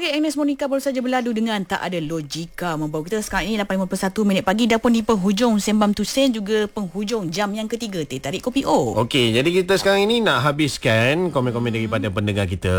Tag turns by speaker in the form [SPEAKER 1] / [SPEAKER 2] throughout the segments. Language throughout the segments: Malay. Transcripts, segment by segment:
[SPEAKER 1] Okey, Agnes Monica baru saja berlalu dengan Tak Ada Logika membawa kita sekarang ini 8.51 minit pagi dah pun di penghujung Sembang Tusen, juga penghujung jam yang ketiga Teh Tarik Kopi O.
[SPEAKER 2] Okey, jadi kita sekarang ini nak habiskan komen-komen daripada pendengar kita.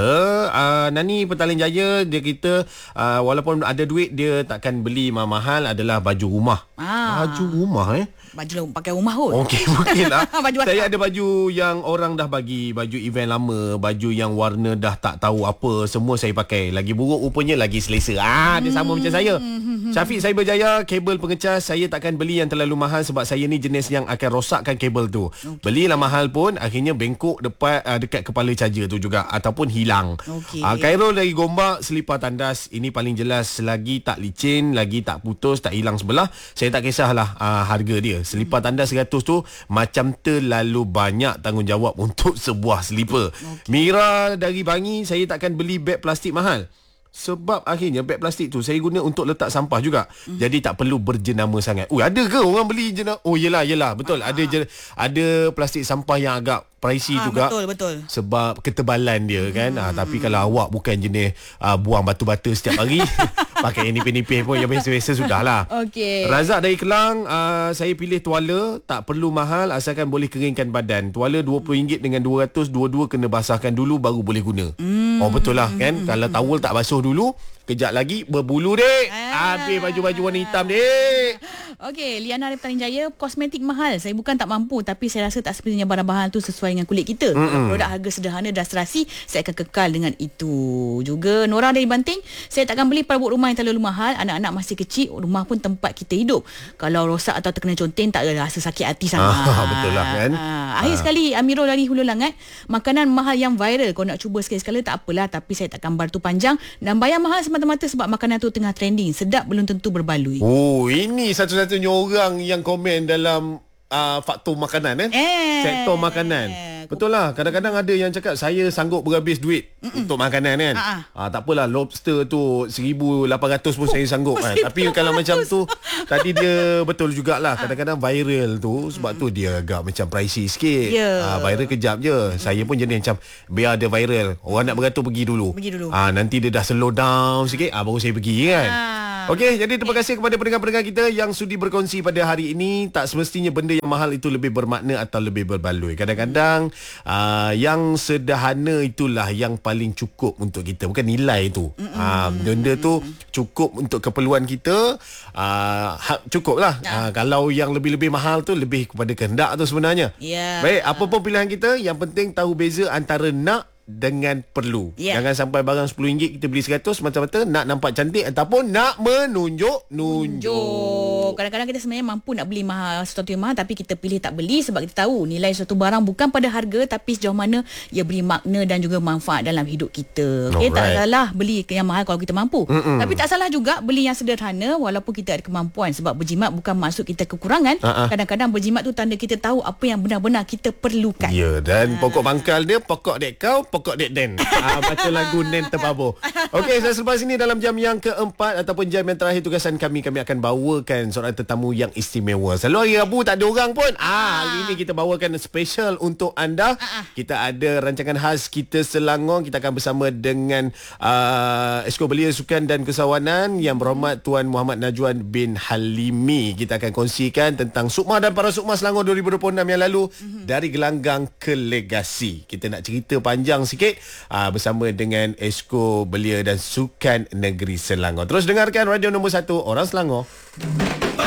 [SPEAKER 2] Nani Petaling Jaya, dia kita walaupun ada duit dia takkan beli mahal-mahal adalah baju rumah. Baju rumah
[SPEAKER 1] Baju pakai rumah kot.
[SPEAKER 2] Okey, mungkin lah.
[SPEAKER 1] Baju
[SPEAKER 2] Saya ada baju yang orang dah bagi, baju event lama, baju yang warna dah tak tahu apa, semua saya pakai. Lagi buruk rupanya lagi selesa. Dia sama macam saya. Syafiq Cyberjaya, kabel pengecas saya takkan beli yang terlalu mahal sebab saya ni jenis yang akan rosakkan kabel tu. Belilah mahal pun akhirnya bengkok dekat kepala charger tu juga ataupun hilang. Khairul dari Gombak, selipar tandas ini paling jelas, lagi tak licin, lagi tak putus, tak hilang sebelah. Saya tak kisahlah harga dia. Selipar tandas 100 tu macam terlalu banyak tanggungjawab untuk sebuah selipar. Mira dari Bangi, saya takkan beli beg plastik mahal. Sebab akhirnya beg plastik tu saya guna untuk letak sampah juga. Jadi tak perlu berjenama sangat. Ada ke orang beli jenama? Yelah betul. Ada plastik sampah yang agak pricey juga.
[SPEAKER 1] Betul.
[SPEAKER 2] Sebab ketebalan dia kan. Tapi kalau awak bukan jenis buang batu-bata setiap hari, pakai yang nipis-nipis pun yang biasa-biasa sudahlah.
[SPEAKER 1] Okey.
[SPEAKER 2] Razak dari Kelang, saya pilih tuala, tak perlu mahal asalkan boleh keringkan badan. Tuala RM20 dengan RM200, dua-dua kena basahkan dulu baru boleh guna. Betul lah kan. Kalau towel tak basuh dulu, kejap lagi berbulu dek. Habis baju-baju warna hitam dek.
[SPEAKER 1] Okey, Liana dari Petaling Jaya, kosmetik mahal. Saya bukan tak mampu, tapi saya rasa tak sepatutnya barang-barang tu sesuai dengan kulit kita. Produk harga sederhana dan serasi, saya akan kekal dengan itu. Juga Nora dari Banting, saya takkan beli perabot rumah yang terlalu mahal. Anak-anak masih kecil, rumah pun tempat kita hidup. Kalau rosak atau terkena conteng, tak ada rasa sakit hati sangat.
[SPEAKER 2] Betul lah kan.
[SPEAKER 1] Akhir sekali, Amirul dari Hulu Langat, makanan mahal yang viral. Kalau nak cuba sekali-sekala tak apalah, tapi saya takkan bar tu panjang dan bayar mahal semata-mata sebab makanan tu tengah trending. Sedap belum tentu berbaloi.
[SPEAKER 2] Ini satu-satunya orang yang komen dalam faktor makanan sektor makanan. Betul lah, kadang-kadang ada yang cakap saya sanggup berhabis duit untuk makanan kan. Tak apalah, lobster tu 1,800 pun saya sanggup kan. Tapi kalau macam tu tadi dia betul jugalah, kadang-kadang viral tu sebab tu dia agak macam pricey sikit. Viral kejap je. Saya pun jenis macam biar ada viral, orang nak beratur pergi dulu. Nanti dia dah slow down sikit baru saya pergi kan. Okey, jadi terima kasih kepada pendengar-pendengar kita yang sudi berkongsi pada hari ini. Tak semestinya benda yang mahal itu lebih bermakna atau lebih berbaloi. Kadang-kadang yang sederhana itulah yang paling cukup untuk kita, bukan nilai tu. Benda tu cukup untuk keperluan kita, cukup lah. Kalau yang lebih-lebih mahal tu lebih kepada kehendak tu sebenarnya. Baik, apa pun pilihan kita, yang penting tahu beza antara nak dengan perlu. Jangan sampai barang RM10 kita beli 100 mata-mata nak nampak cantik ataupun nak menunjuk.
[SPEAKER 1] Kadang-kadang kita sebenarnya mampu nak beli sesuatu yang mahal, tapi kita pilih tak beli sebab kita tahu nilai suatu barang bukan pada harga, tapi sejauh mana ia beri makna dan juga manfaat dalam hidup kita. Tak salah beli yang mahal kalau kita mampu. Tapi tak salah juga beli yang sederhana walaupun kita ada kemampuan, sebab berjimat bukan maksud kita kekurangan. Kadang-kadang berjimat tu tanda kita tahu apa yang benar-benar kita perlukan.
[SPEAKER 2] Dan pokok pangkal dia, pokok dek kau, pokok dek den. Baca lagu Nen Terbabur. Okey, selepas ini dalam jam yang keempat ataupun jam yang terakhir tugasan kami akan bawakan seorang tetamu yang istimewa. Selalu hari Rabu tak ada orang pun. Hari ini kita bawakan special untuk anda. Kita ada rancangan khas Kita Selangor. Kita akan bersama dengan Esko Belia Sukan dan Kesawanan yang berhormat Tuan Muhammad Najwan bin Halimi. Kita akan kongsikan tentang Sukma dan para Sukma Selangor 2026 yang lalu, dari gelanggang ke legasi. Kita nak cerita panjang sikit bersama dengan Esko Belia dan Sukan Negeri Selangor. Terus dengarkan radio nombor 1 Orang Selangor.